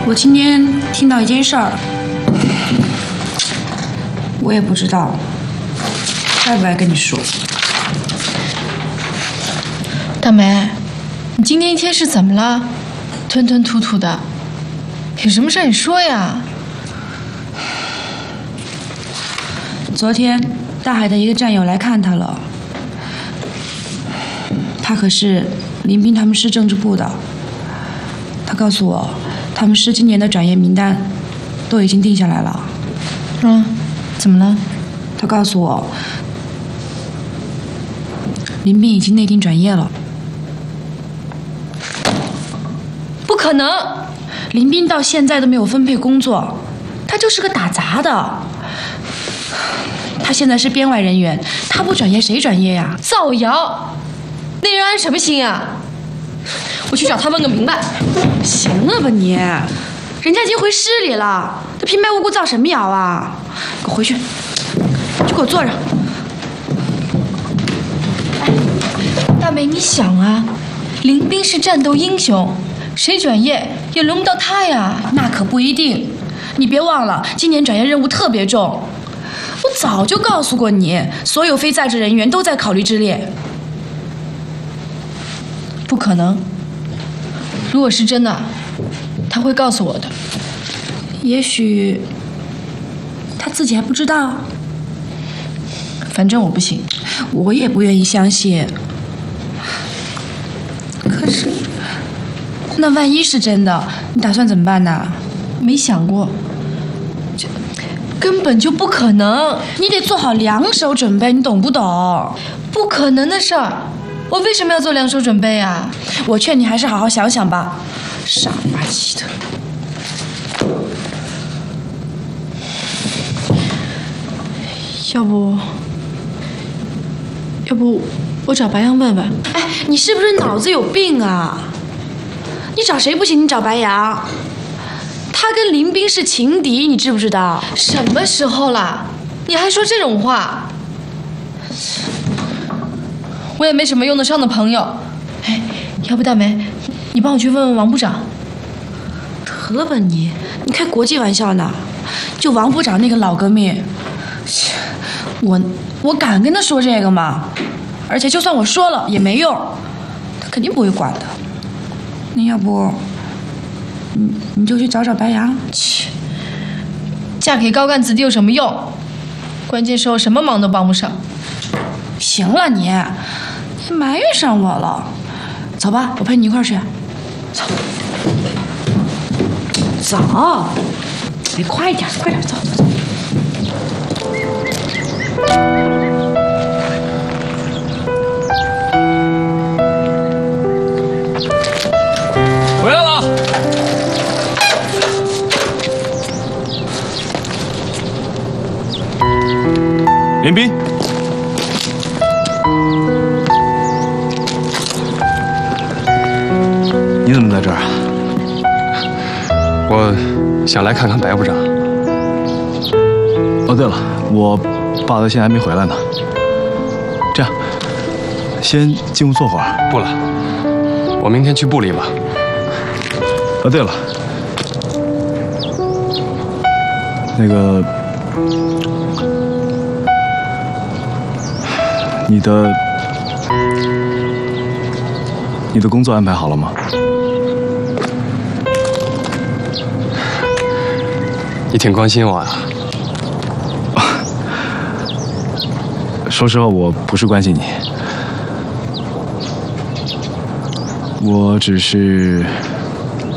我今天听到一件事儿，我也不知道该不该跟你说。 大梅，你今天一天是怎么了？吞吞吐吐的，有什么事你说呀？ 昨天大海的一个战友来看他了，他可是林斌他们市政治部的。他告诉我，他们市今年的转业名单都已经定下来了。 怎么了？ 他告诉我，林斌已经内定转业了。 不可能！ 林斌到现在都没有分配工作，他就是个打杂的。他现在是编外人员，他不转业谁转业呀？ 造谣！那人安什么心啊？我去找他问个明白。 行了吧你，人家已经回市里了，他平白无故造什么谣啊？给我回去，就给我坐着。 大梅，你想啊，林斌是战斗英雄，谁转业也轮不到他呀。 那可不一定，你别忘了，今年转业任务特别重。我早就告诉过你，所有非在职人员都在考虑之列。 不可能，如果是真的，他会告诉我的。 也许他自己还不知道。 反正我不信， 我也不愿意相信。可是，那万一是真的，你打算怎么办呢？ 没想过，这根本就不可能。 你得做好两手准备，你懂不懂？ 不可能的事儿，我为什么要做两手准备啊？ 我劝你还是好好想想吧，傻了吧唧的。 要不我找白杨问问？ 哎，你是不是脑子有病啊？你找谁不行？你找白杨。他跟林斌是情敌，你知不知道？ 什么时候了？你还说这种话？我也没什么用得上的朋友。哎，要不大梅，你帮我去问问王部长。 得了吧你开国际玩笑呢？就王部长那个老革命，我敢跟他说这个吗？而且就算我说了也没用，他肯定不会管的。那要不，你就去找找白杨。 切，嫁给高干子弟有什么用？关键时候什么忙都帮不上。 行了你埋怨上我了。走吧，我陪你一块儿去。走，走，你快点，快点，走走走。 回来了。林斌，你怎么在这儿啊？我想来看看白部长。哦，对了，我爸到现在还没回来呢。这样，先进屋坐会儿。不了，我明天去部里吧。哦，对了，那个，你的工作安排好了吗？你挺关心我呀。说实话，我不是关心你，我只是